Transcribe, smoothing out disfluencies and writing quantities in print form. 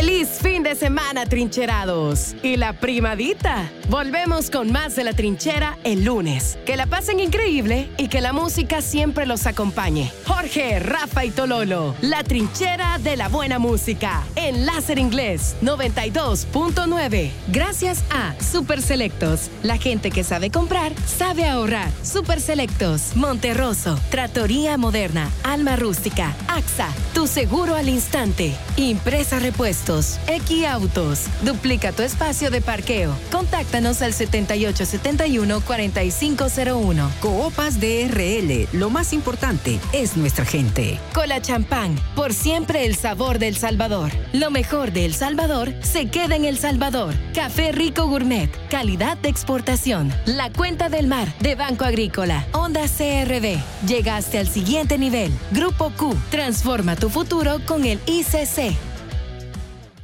¡Feliz fin de semana, trincherados! Y la primadita. Volvemos con más de La Trinchera el lunes. Que la pasen increíble y que la música siempre los acompañe. Jorge, Rafa y Tololo. La Trinchera de la buena música. En Láser Inglés 92.9. Gracias a Super Selectos. La gente que sabe comprar, sabe ahorrar. Super Selectos. Monterroso. Trattoria Moderna. Alma Rústica. AXA. Tu seguro al instante. Impresa Repuestos. Equiautos. Duplica tu espacio de parqueo. Contáctanos al 7871-4501. Coopas DRL. Lo más importante es nuestra gente. Cola Champán. Por siempre el sabor de El Salvador. Lo mejor de El Salvador se queda en El Salvador. Café Rico Gourmet. Calidad de exportación. La Cuenta del Mar de Banco Agrícola. Honda CRB. Llegaste al siguiente nivel. Grupo Q. Transforma tu futuro con el ICC.